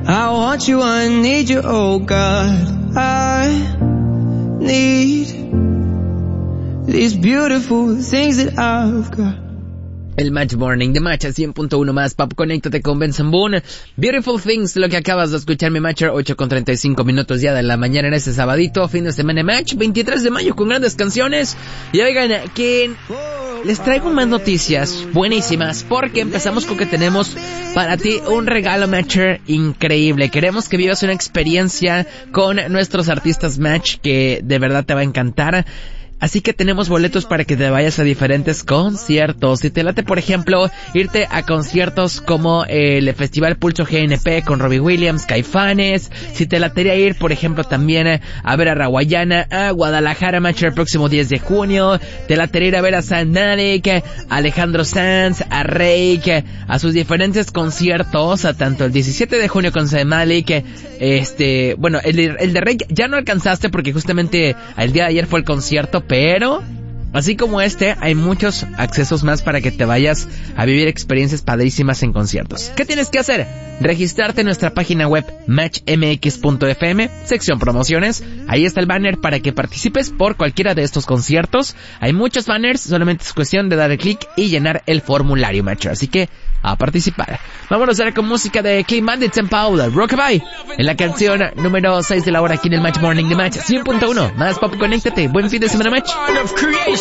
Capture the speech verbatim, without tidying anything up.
I want you, I need you, oh God. I need these beautiful things that I've got. El Match Morning de Match a cien punto uno más Pop. Conéctate con Benson Boone. Beautiful Things, lo que acabas de escuchar, mi Matcher. Ocho con treinta y cinco minutos ya de la mañana en este sabadito, fin de semana Match, veintitrés de mayo, con grandes canciones. Y oigan, que les traigo más noticias buenísimas, porque empezamos con que tenemos para ti un regalo, Matcher, increíble. Queremos que vivas una experiencia con nuestros artistas Match que de verdad te va a encantar. Así que tenemos boletos para que te vayas a diferentes conciertos. Si te late, por ejemplo, irte a conciertos como el Festival Pulso G N P con Robbie Williams, Caifanes. Si te latería ir, por ejemplo, también a ver a Rawayana, a Guadalajara, Match, el próximo diez de junio. Te latería ir a ver a Saint Malik, a Alejandro Sanz, a Reik, a sus diferentes conciertos, a tanto el diecisiete de junio con Saint Malik, este, bueno, el de, el de Reik ya no alcanzaste porque justamente el día de ayer fue el concierto. Pero, así como este, hay muchos accesos más para que te vayas a vivir experiencias padrísimas en conciertos. ¿Qué tienes que hacer? Registrarte en nuestra página web match m x punto f m, sección promociones. Ahí está el banner para que participes por cualquiera de estos conciertos. Hay muchos banners, solamente es cuestión de darle clic y llenar el formulario, macho. Así que, a participar. Vámonos ahora con música de Clean Bandits and Paula, Rockabye, en la canción número seis de la hora aquí en el Match Morning de Match cien punto uno. Más Pop, conéctate. Buen fin de semana, Match.